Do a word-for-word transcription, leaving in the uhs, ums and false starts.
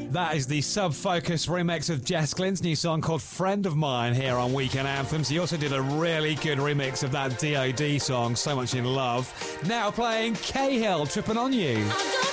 That is the Sub Focus remix of Jess Glynne's new song called Friend of Mine here on Weekend Anthems. He also did a really good remix of that D O D song, So Much in Love. Now playing Cahill, Tripping on You.